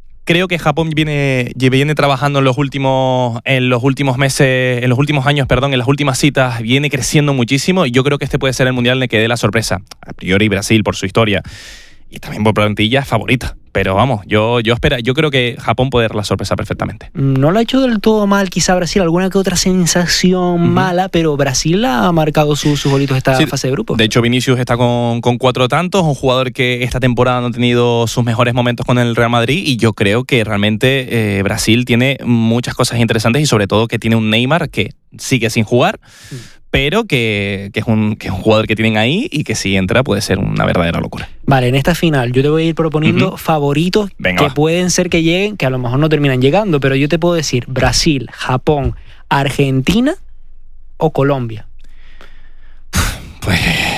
viene trabajando en los últimos meses, en los últimos años, en las últimas citas, viene creciendo muchísimo, y yo creo que este puede ser el mundial en el que dé la sorpresa. A priori Brasil, por su historia y también por plantilla, es favorita. Pero vamos, yo creo que Japón puede dar la sorpresa perfectamente. No lo ha hecho del todo mal, quizá Brasil, alguna que otra sensación mala, pero Brasil ha marcado sus golitos esta fase de grupo. De hecho, Vinicius está con 4 tantos, un jugador que esta temporada no ha tenido sus mejores momentos con el Real Madrid, y yo creo que realmente Brasil tiene muchas cosas interesantes, y sobre todo que tiene un Neymar que sigue sin jugar, pero que es un jugador que tienen ahí y que si entra puede ser una verdadera locura. Vale, en esta final yo te voy a ir proponiendo favoritos que pueden ser que lleguen, que a lo mejor no terminan llegando, pero yo te puedo decir Brasil, Japón, Argentina o Colombia. Pues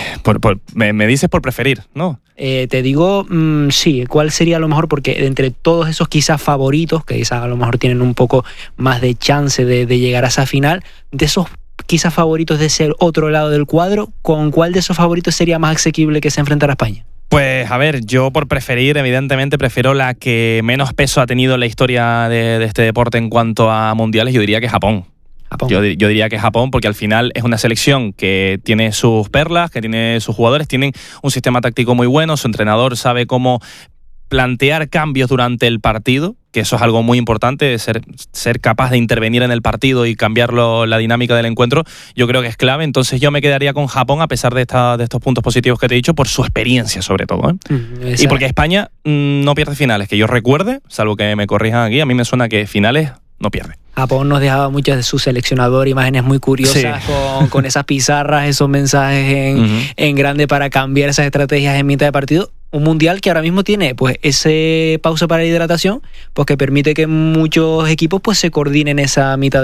me dices por preferir, ¿no? Te digo, sí, ¿cuál sería lo mejor? Porque de entre todos esos quizás favoritos, que quizás a lo mejor tienen un poco más de chance de llegar a esa final, de esos quizás favoritos de ser otro lado del cuadro, ¿con cuál de esos favoritos sería más asequible que se enfrentara a España? Pues a ver, yo por preferir, evidentemente prefiero la que menos peso ha tenido en la historia de este deporte en cuanto a mundiales. Yo diría que Japón. Yo diría que Japón, porque al final es una selección que tiene sus perlas, que tiene sus jugadores, tienen un sistema táctico muy bueno, su entrenador sabe cómo plantear cambios durante el partido, que eso es algo muy importante, ser capaz de intervenir en el partido y cambiar la dinámica del encuentro, yo creo que es clave. Entonces yo me quedaría con Japón, a pesar de estos puntos positivos que te he dicho, por su experiencia sobre todo, y porque España no pierde finales, que yo recuerde, salvo que me corrijan aquí, a mí me suena que finales no pierde. Japón nos dejaba muchas de su seleccionador imágenes muy curiosas, con esas pizarras, esos mensajes en grande para cambiar esas estrategias en mitad de partido. Un mundial que ahora mismo tiene pues ese pausa para la hidratación, pues que permite que muchos equipos pues se coordinen esa mitad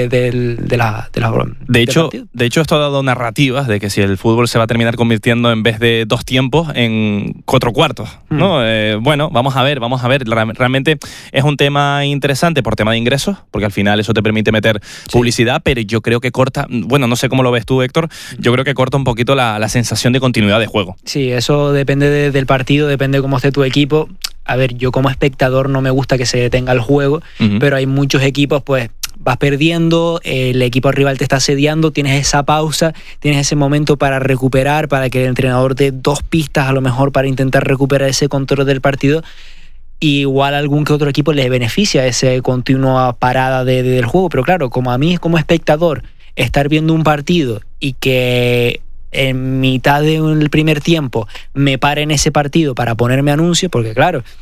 de hecho, esto ha dado narrativas de que si el fútbol se va a terminar convirtiendo, en vez de 2 tiempos, en 4 cuartos, ¿no? Bueno, vamos a ver. Realmente es un tema interesante por tema de ingresos, porque al final eso te permite meter publicidad, pero yo creo que corta, bueno, no sé cómo lo ves tú, Héctor, yo creo que corta un poquito la sensación de continuidad de juego. Sí, eso depende del partido, depende de cómo esté tu equipo. A ver, yo como espectador no me gusta que se detenga el juego, pero hay muchos equipos, pues vas perdiendo, el equipo rival te está asediando, tienes esa pausa, tienes ese momento para recuperar, para que el entrenador dé 2 pistas a lo mejor para intentar recuperar ese control del partido. Y igual a algún que otro equipo les beneficia esa continua parada del juego, pero claro, como a mí como espectador estar viendo un partido y que en mitad del primer tiempo me paren ese partido para ponerme anuncios, porque claro,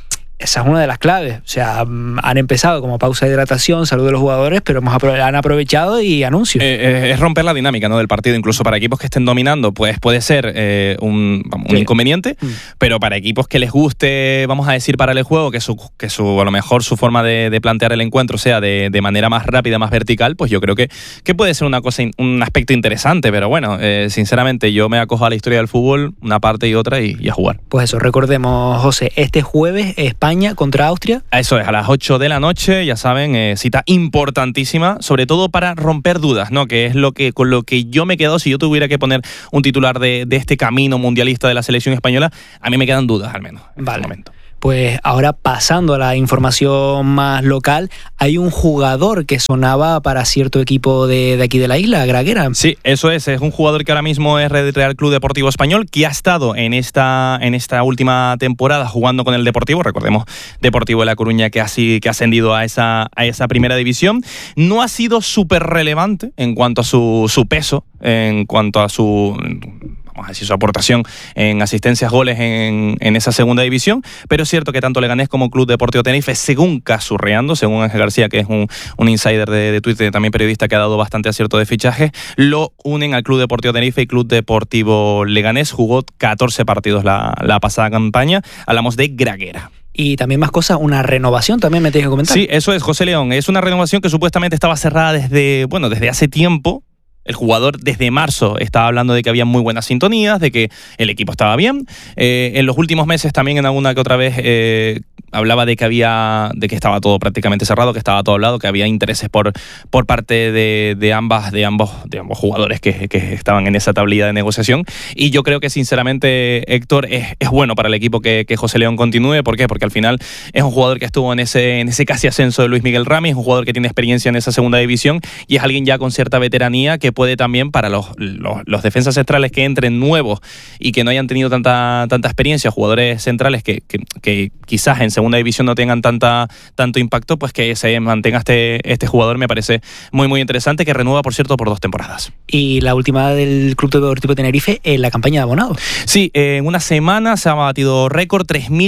esa es una de las claves. O sea, han empezado como pausa de hidratación, salud de los jugadores, pero han aprovechado y anuncios. Es romper la dinámica, ¿no?, del partido. Incluso para equipos que estén dominando, pues puede ser un inconveniente, pero para equipos que les guste, vamos a decir, para el juego, que a lo mejor su forma de plantear el encuentro sea de manera más rápida, más vertical, pues yo creo que puede ser un aspecto interesante. Pero bueno, sinceramente yo me acojo a la historia del fútbol, una parte y otra, y a jugar. Pues eso, recordemos, José, este jueves España contra Austria. Eso es, a las 8 de la noche, ya saben, cita importantísima, sobre todo para romper dudas, ¿no?, que es con lo que yo me quedo. Si yo tuviera que poner un titular de este camino mundialista de la selección española, a mí me quedan dudas, al menos, en este momento. Pues ahora, pasando a la información más local, hay un jugador que sonaba para cierto equipo de aquí de la isla, Graguera. Sí, eso es un jugador que ahora mismo es Real Club Deportivo Español, que ha estado en esta última temporada jugando con el Deportivo. Recordemos, Deportivo de La Coruña, que ha ascendido a esa primera división. No ha sido súper relevante en cuanto a su peso, en cuanto a su aportación en asistencias, goles en esa segunda división, pero es cierto que tanto Leganés como Club Deportivo Tenerife, según Casurreando, según Ángel García, que es un insider de Twitter, también periodista que ha dado bastante acierto de fichaje, lo unen al Club Deportivo Tenerife y Club Deportivo Leganés. Jugó 14 partidos la pasada campaña. Hablamos de Graguera. Y también más cosas, una renovación también me tienes que comentar. Sí, eso es, José León. Es una renovación que supuestamente estaba cerrada desde hace tiempo. El jugador desde marzo estaba hablando de que había muy buenas sintonías, de que el equipo estaba bien. En los últimos meses también en alguna que otra vez hablaba de que estaba todo prácticamente cerrado, que estaba todo hablado, que había intereses por parte de ambos jugadores que estaban en esa tablilla de negociación. Y yo creo que sinceramente, Héctor, es bueno para el equipo que José León continúe. ¿Por qué? Porque al final es un jugador que estuvo en ese casi ascenso de Luis Miguel Ramis, es un jugador que tiene experiencia en esa segunda división y es alguien ya con cierta veteranía que puede también, para los defensas centrales que entren nuevos y que no hayan tenido tanta experiencia, jugadores centrales que quizás en segunda división no tengan tanto impacto, pues que se mantenga este jugador me parece muy muy interesante, que renueva, por cierto, por 2 temporadas. Y la última del Club Deportivo Tenerife en la campaña de abonados. Sí, en una semana se ha batido récord,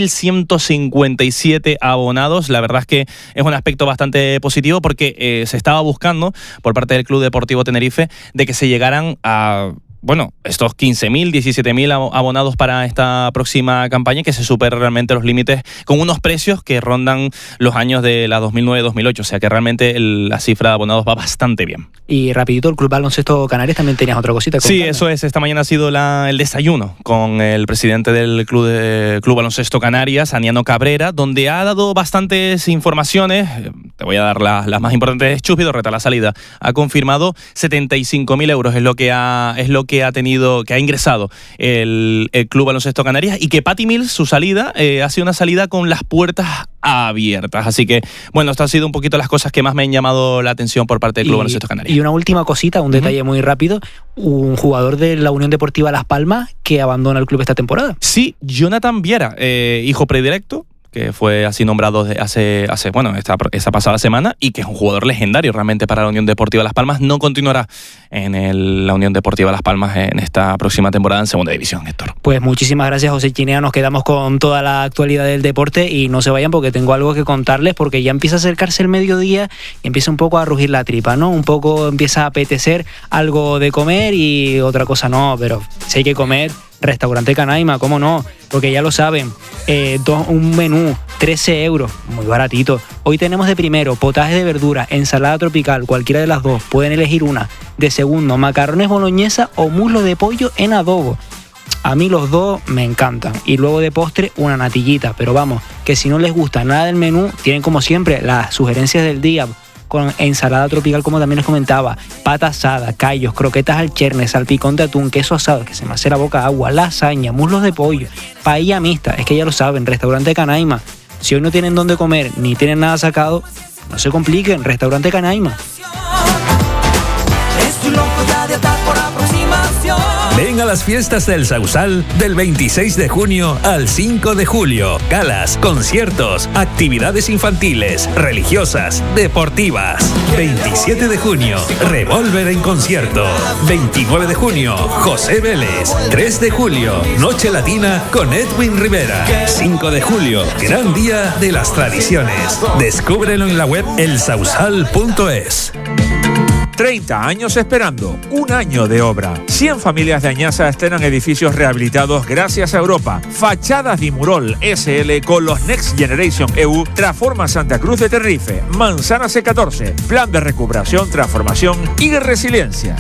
3.157 abonados. La verdad es que es un aspecto bastante positivo porque se estaba buscando por parte del Club Deportivo Tenerife de que se llegaran a estos 15.000, 17.000 abonados para esta próxima campaña, que se superen realmente los límites con unos precios que rondan los años de la 2009-2008. O sea que realmente la cifra de abonados va bastante bien. Y rapidito, el Club Baloncesto Canarias también tenías otra cosita. Sí, eso es. Esta mañana ha sido el desayuno con el presidente del Club Baloncesto Canarias, Aniano Cabrera, donde ha dado bastantes informaciones. Te voy a dar las más importantes. Chus Vidorreta, la salida, ha confirmado 75.000 euros es lo que ha ingresado el Club Baloncesto Canarias, y que Patty Mills, su salida, ha sido una salida con las puertas abiertas. Así que, esto ha sido un poquito las cosas que más me han llamado la atención por parte del Club Baloncesto Canarias. Y una última cosita, un detalle muy rápido, un jugador de la Unión Deportiva Las Palmas que abandona el club esta temporada. Sí, Jonathan Viera, hijo predilecto, que fue así nombrado esa pasada semana, y que es un jugador legendario realmente para la Unión Deportiva Las Palmas. No continuará en la Unión Deportiva Las Palmas en esta próxima temporada en segunda división, Héctor. Pues muchísimas gracias, José Chinea. Nos quedamos con toda la actualidad del deporte y no se vayan porque tengo algo que contarles, porque ya empieza a acercarse el mediodía y empieza un poco a rugir la tripa, ¿no? Un poco empieza a apetecer algo de comer y otra cosa no, pero si hay que comer, Restaurante Canaima, ¿cómo no? Porque ya lo saben, un menú, 13 euros, muy baratito. Hoy tenemos de primero potaje de verdura, ensalada tropical, cualquiera de las dos, pueden elegir una. De segundo, macarrones boloñesa o muslo de pollo en adobo. A mí los dos me encantan. Y luego de postre, una natillita. Pero vamos, que si no les gusta nada del menú, tienen como siempre las sugerencias del día, con ensalada tropical, como también les comentaba, pata asada, callos, croquetas al cherne, salpicón de atún, queso asado, que se me hace la boca agua, lasaña, muslos de pollo, paella mixta. Es que ya lo saben, Restaurante Canaima. Si hoy no tienen dónde comer ni tienen nada sacado, no se compliquen, Restaurante Canaima. Es un loco ya de atar por aproximación. Ven a las fiestas del Sausal del 26 de junio al 5 de julio. Galas, conciertos, actividades infantiles, religiosas, deportivas. 27 de junio, Revolver en concierto. 29 de junio, José Vélez. 3 de julio, Noche Latina con Edwin Rivera. 5 de julio, gran día de las tradiciones. Descúbrelo en la web elsausal.es. 30 años esperando, un año de obra. 100 familias de Añaza estrenan edificios rehabilitados gracias a Europa. Fachadas Dimurol SL con los Next Generation EU transforma Santa Cruz de Tenerife. Manzana C14, plan de recuperación, transformación y resiliencia.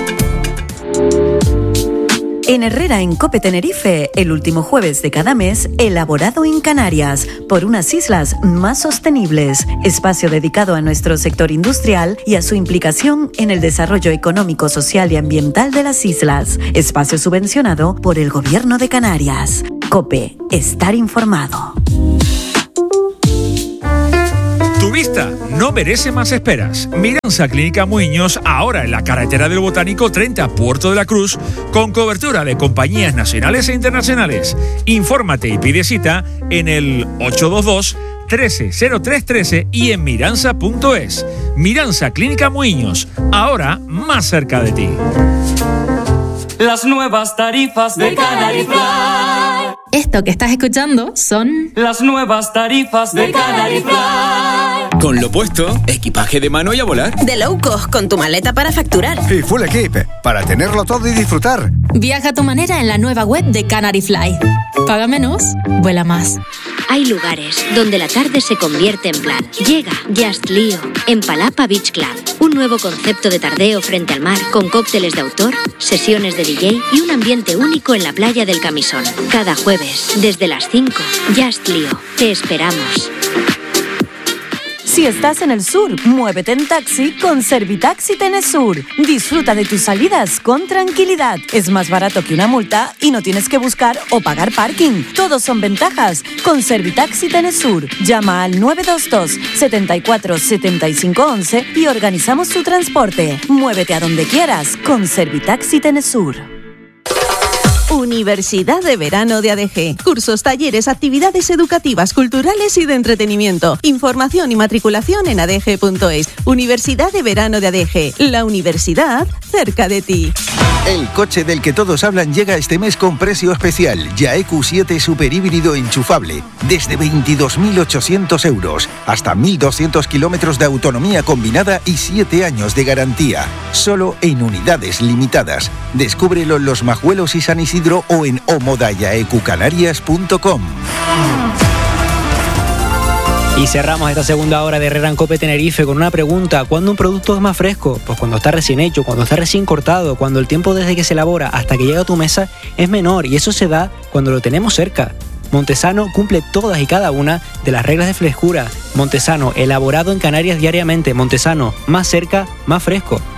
En Herrera, en Cope Tenerife, el último jueves de cada mes, elaborado en Canarias, por unas islas más sostenibles. Espacio dedicado a nuestro sector industrial y a su implicación en el desarrollo económico, social y ambiental de las islas. Espacio subvencionado por el Gobierno de Canarias. Cope, estar informado. Tu vista no merece más esperas. Miranza Clínica Muñoz, ahora en la carretera del Botánico 30 Puerto de la Cruz, con cobertura de compañías nacionales e internacionales. Infórmate y pide cita en el 822-130313 y en miranza.es. Miranza Clínica Muñoz, ahora más cerca de ti. Las nuevas tarifas de Canary Fly. Esto que estás escuchando son las nuevas tarifas de Canary Fly. Con lo puesto, equipaje de mano y a volar. De low cost, con tu maleta para facturar. Y full equip, para tenerlo todo y disfrutar. Viaja a tu manera en la nueva web de Canary Fly. Paga menos, vuela más. Hay lugares donde la tarde se convierte en plan. Llega Just Leo en Palapa Beach Club. Un nuevo concepto de tardeo frente al mar con cócteles de autor, sesiones de DJ y un ambiente único en la playa del Camisón. Cada jueves, desde las 5, Just Leo. Te esperamos. Si estás en el sur, muévete en taxi con Servitaxi Tenesur. Disfruta de tus salidas con tranquilidad. Es más barato que una multa y no tienes que buscar o pagar parking. Todos son ventajas con Servitaxi Tenesur. Llama al 922 74 75 11 y organizamos tu transporte. Muévete a donde quieras con Servitaxi Tenesur. Universidad de Verano de ADG. Cursos, talleres, actividades educativas, culturales y de entretenimiento. Información y matriculación en adg.es. Universidad de Verano de ADG. La universidad cerca de ti. El coche del que todos hablan llega este mes con precio especial. Ya EQ7 super híbrido enchufable. Desde 22.800 euros. Hasta 1.200 kilómetros de autonomía combinada y 7 años de garantía. Solo en unidades limitadas. Descúbrelo en Los Majuelos y San Isidro o en omodayaecucanarias.com. Y cerramos esta segunda hora de Herrera en Cope Tenerife con una pregunta. ¿Cuándo un producto es más fresco? Pues cuando está recién hecho, cuando está recién cortado, cuando el tiempo desde que se elabora hasta que llega a tu mesa es menor, y eso se da cuando lo tenemos cerca. Montesano cumple todas y cada una de las reglas de frescura. Montesano, elaborado en Canarias diariamente. Montesano, más cerca, más fresco.